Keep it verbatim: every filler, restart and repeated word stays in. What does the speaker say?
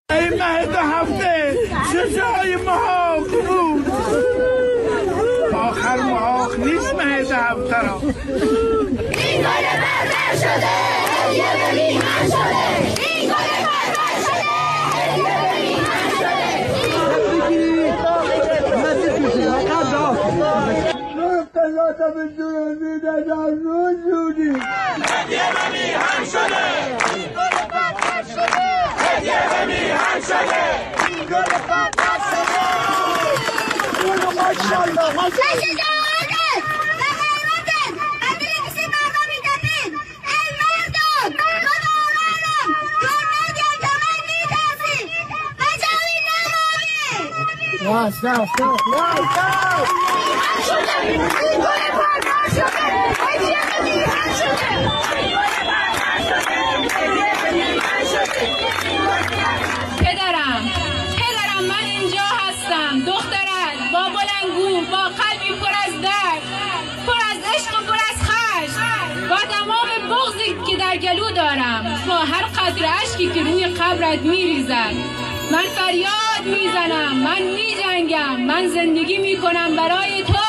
این مهد هفته شجای محاق بود آخر محاق نیست مهد هفته را این گل بربر شده هدیه به میهن شده این گل بربر شده هدیه به میهن شده مفتزات به جنوبی در روز جودی هدیه به میهن شده هدیه به میهن شده این گل بربر شده ماشاءالله Stop, stop, stop, stop, پدرم پدرم من اینجا هستم دخترت با بلندگو با قلبی پر از درد پر از عشق و پر از خشم با تمام بغضی که در گلو دارم با هر قطره اشکی که روی قبرت میریزد من فریاد میزنم من میجنگم من زندگی میکنم برای تو